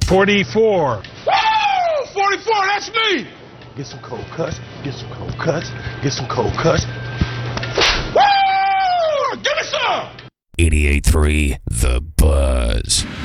44. Woo! 44, that's me! Get some cold cuts, get some cold cuts, get some cold cuts. Woo! Give me some! 88.3 The Buzz.